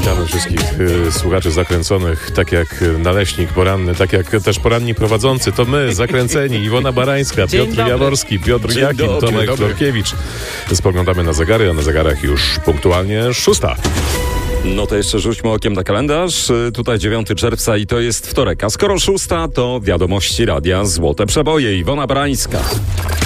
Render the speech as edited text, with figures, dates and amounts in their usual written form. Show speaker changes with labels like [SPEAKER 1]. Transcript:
[SPEAKER 1] Witamy wszystkich słuchaczy zakręconych, tak jak naleśnik poranny, tak jak też poranni prowadzący. To my, zakręceni, Iwona Barańska, Piotr Jaworski, Piotr Jakin, Tomek Florkiewicz. Spoglądamy na zegary, a na zegarach już punktualnie 6.
[SPEAKER 2] No to jeszcze rzućmy okiem na kalendarz. Tutaj 9 czerwca i to jest wtorek. A skoro 6, to wiadomości radia Złote Przeboje. Iwona Barańska.